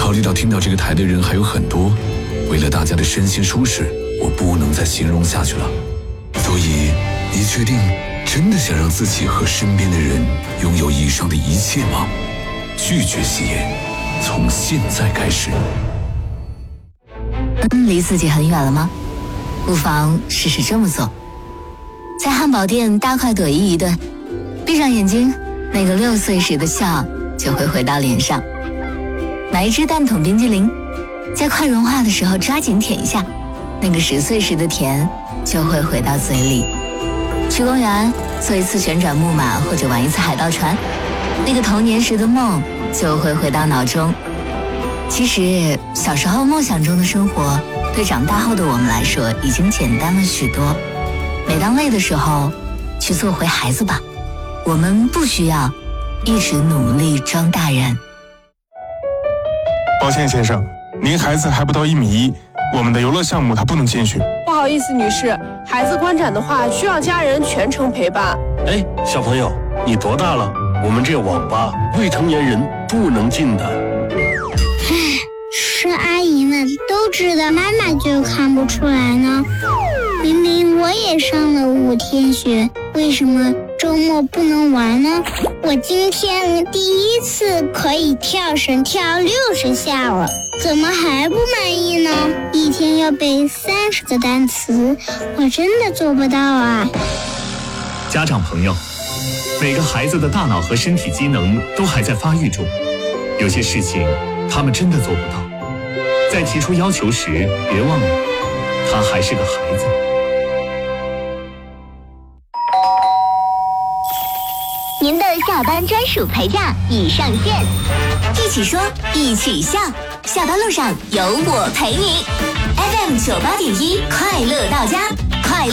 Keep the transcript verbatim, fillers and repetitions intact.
考虑到听到这个台的人还有很多，为了大家的身心舒适，我不能再形容下去了。所以，你确定真的想让自己和身边的人拥有以上的一切吗？拒绝吸烟，从现在开始。 嗯，离自己很远了吗？不妨试试这么做。在汉堡店大快朵颐一顿，闭上眼睛，那个六岁时的笑就会回到脸上。买一支蛋筒冰激凌，在快融化的时候抓紧舔一下，那个十岁时的甜就会回到嘴里。去公园坐一次旋转木马或者玩一次海盗船，那个童年时的梦就会回到脑中。其实小时候梦想中的生活，对长大后的我们来说已经简单了许多。每当累的时候，去做回孩子吧，我们不需要一直努力装大人。 抱歉先生，您孩子还不到一米一，我们的游乐项目他不能进去。 不好意思女士，孩子观展的话需要家人全程陪伴。 哎，小朋友，你多大了？我们这网吧未成年人不能进的。 是阿姨们都知道，妈妈就看不出来呢。明明我也上了五天学，为什么周末不能玩呢？我今天第一次可以跳绳跳六十下了，怎么还不满意呢？一天要背三十个单词，我真的做不到啊！ 家长朋友，每个孩子的大脑和身体机能都还在发育中，有些事情他们真的做不到。在提出要求时，别忘了，他还是个孩子。 您的下班专属陪嫁已上线， 一起说，一起笑，下班路上有我陪你。F M 九八点一，快乐到家。